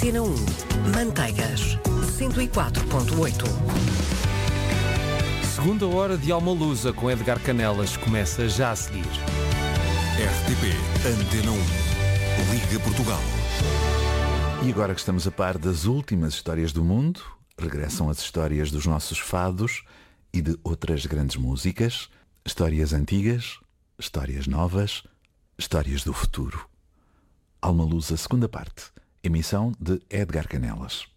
Antena 1. Manteigas. 104.8. Segunda hora de Almalusa com Edgar Canelas começa já a seguir. RTP Antena 1. Liga Portugal. E agora que estamos a par das últimas histórias do mundo, regressam as histórias dos nossos fados e de outras grandes músicas, histórias antigas, histórias novas, histórias do futuro. Almalusa, segunda parte, emissão de Edgar Canelas.